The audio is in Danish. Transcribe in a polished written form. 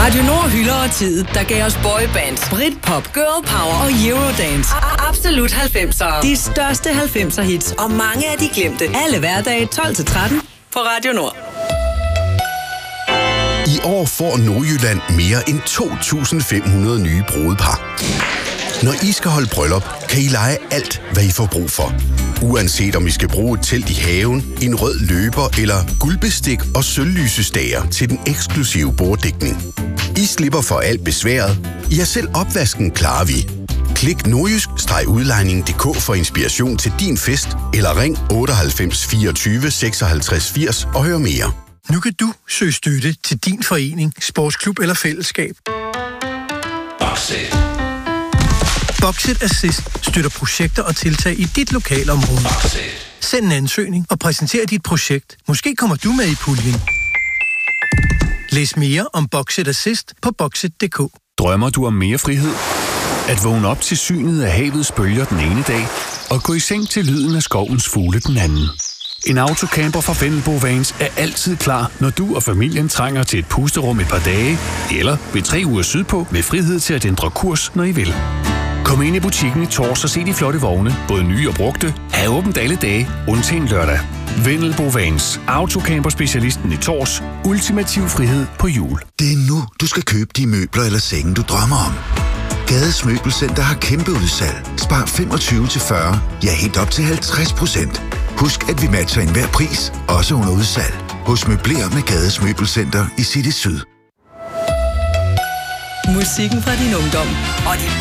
Radio Nord hylder tid, der gav os boybands, Britpop, girl power og Eurodance. Absolut 90'ere. De største 90'er hits og mange af de glemte. Alle hverdage 12-13 på Radio Nord. I år får Nordjylland mere end 2.500 nye brudepar. Når I skal holde bryllup, kan I leje alt, hvad I får brug for. Uanset om I skal bruge et telt i haven, en rød løber eller guldbestik og sølvlysestager til den eksklusive borddækning. I slipper for alt besværet. I har selv opvasken, klarer vi. Klik nordjysk-udlejning.dk for inspiration til din fest, eller ring 98 24 56 80 og hør mere. Nu kan du søge støtte til din forening, sportsklub eller fællesskab. Boxit. Boxit Assist støtter projekter og tiltag i dit lokalområde. Send en ansøgning og præsenter dit projekt. Måske kommer du med i puljen. Læs mere om Boxit Assist på boxit.dk. Drømmer du om mere frihed? At vågne op til synet af havets bølger den ene dag, og gå i seng til lyden af skovens fugle den anden. En autocamper fra Vendelbo Vans er altid klar, når du og familien trænger til et pusterum et par dage, eller ved 3 uger sydpå med frihed til at ændre kurs, når I vil. Kom ind i butikken i Tors og se de flotte vogne, både nye og brugte. Ha' åbent alle dage, undtagen lørdag. Vendelbo Vans, autocamper-specialisten i Tors. Ultimativ frihed på hjul. Det er nu, du skal købe de møbler eller senge, du drømmer om. Gades Møbelcenter har kæmpe udsalg. Spar 25-40, ja helt op til 50%. Husk, at vi matcher enhver pris, også under udsalg. Hos Møbler med Gades Møbelcenter i City Syd. Musikken fra din ungdom og de